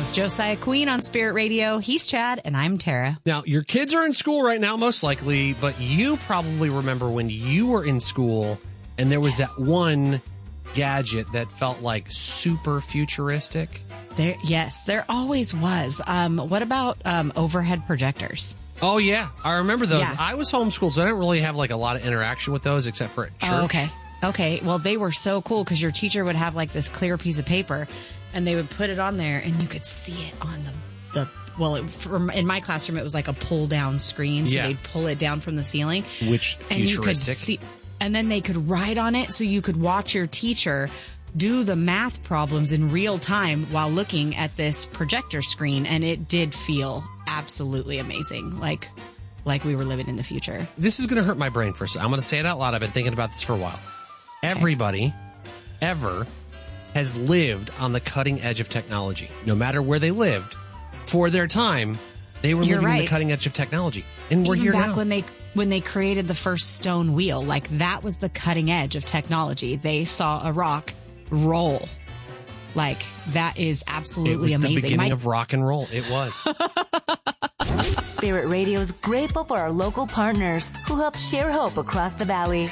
It's Josiah Queen on Spirit Radio. He's Chad, and I'm Tara. Now, your kids are in school right now, most likely, but you probably remember when you were in school and there was that one gadget that felt like super futuristic. There always was. What about overhead projectors? Oh, yeah. I remember those. Yeah. I was homeschooled, so I didn't really have like a lot of interaction with those except for at church. Oh, okay. Okay. Well, they were so cool because your teacher would have like this clear piece of paper and they would put it on there and you could see it on in my classroom, it was like a pull down screen. So they'd pull it down from the ceiling. Which futuristic. And you could see, and then they could write on it so you could watch your teacher do the math problems in real time while looking at this projector screen. And it did feel absolutely amazing. Like we were living in the future. This is going to hurt my brain for a second. I'm going to say it out loud. I've been thinking about this for a while. Everybody ever has lived on the cutting edge of technology. No matter where they lived, for their time, they were living on the cutting edge of technology. And we're here now. When they created the first stone wheel, like that was the cutting edge of technology. They saw a rock roll. Like that is absolutely amazing. It was the beginning of rock and roll. It was. Spirit Radio is grateful for our local partners who help share hope across the valley.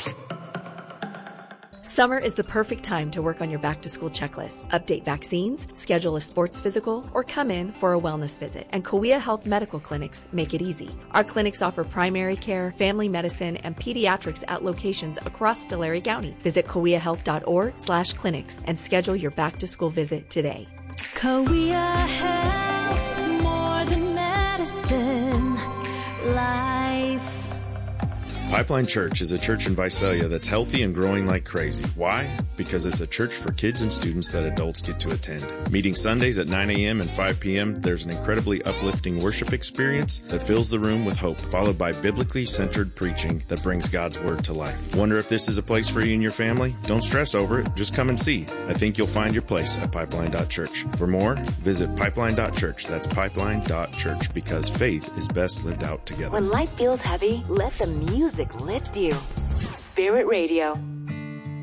Summer is the perfect time to work on your back-to-school checklist, update vaccines, schedule a sports physical, or come in for a wellness visit. And Kauai Health Medical Clinics make it easy. Our clinics offer primary care, family medicine, and pediatrics at locations across Tulare County. Visit kauaihealth.org/clinics and schedule your back-to-school visit today. Kauai Health, more than medicine, life. Pipeline Church is a church in Visalia that's healthy and growing like crazy. Why? Because it's a church for kids and students that adults get to attend. Meeting Sundays at 9 a.m. and 5 p.m., there's an incredibly uplifting worship experience that fills the room with hope, followed by biblically centered preaching that brings God's word to life. Wonder if this is a place for you and your family? Don't stress over it. Just come and see. I think you'll find your place at Pipeline.Church. For more, visit Pipeline.Church. That's Pipeline.Church, because faith is best lived out together. When life feels heavy, let the music lift you. Spirit Radio.